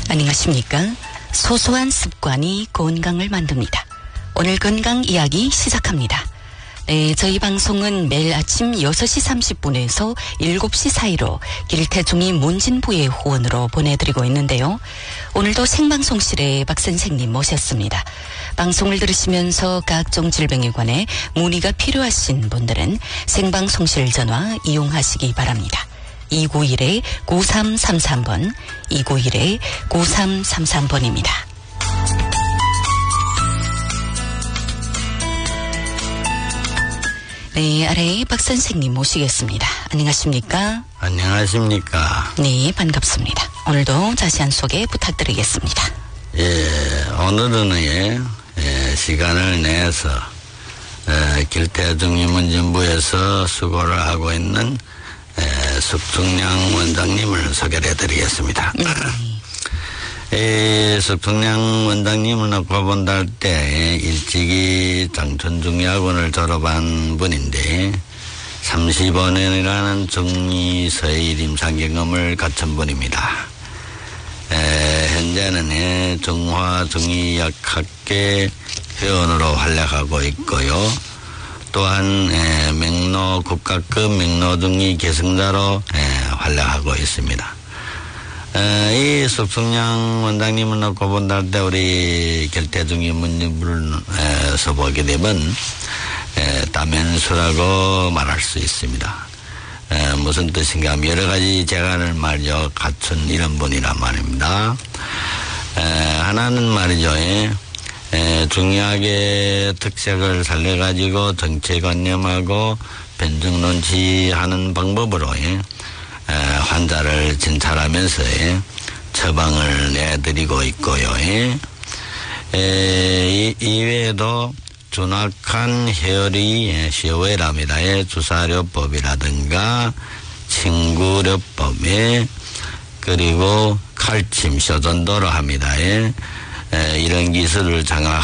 안녕하십니까. 소소한 습관이 건강을 만듭니다. 오늘 건강 이야기 시작합니다. 네, 저희 방송은 매일 아침 6시 30분에서 7시 사이로 길태중이 문진부의 후원으로 보내드리고 있는데요. 오늘도 생방송실에 박 선생님 모셨습니다. 방송을 들으시면서 각종 질병에 관해 문의가 필요하신 분들은 생방송실 전화 이용하시기 바랍니다. 291-9333번, 291-9333번입니다. 네, 아래 박 선생님 모시겠습니다. 안녕하십니까? 안녕하십니까? 네, 반갑습니다. 오늘도 자세한 소개 부탁드리겠습니다. 예, 오늘은 시간을 내서 길태중문진부에서 수고를 하고 있는 석중량 원장님을 소개를 해드리겠습니다. 석중량 원장님은 놓고 본다 할 때 일찍이 장천중의학원을 졸업한 분인데 35년이라는 중의서의 임상경험을 갖춘 분입니다. 현재는 중화중의학회 회원으로 활약하고 있고요. 또한 국가급 맹로중의 계승자로 활약하고 있습니다. 이 석중량 원장님을 놓고 본다 할 때 우리 길태중의 문진부에서 보게 되면 다면수라고 말할 수 있습니다. 무슨 뜻인가 하면 여러 가지 재간을 말이죠 갖춘 이런 분이란 말입니다. 하나는 말이죠. 중의학의 특색을 살려가지고 정체관념하고 변증논치하는 방법으로 환자를 진찰하면서 처방을 내드리고 있고요. 이외에도 준악한 혈의 시오웨랍니다. 주사료법이라든가 친구료법, 그리고 칼침 쇼전도로 합니다. 이런 기술을 장악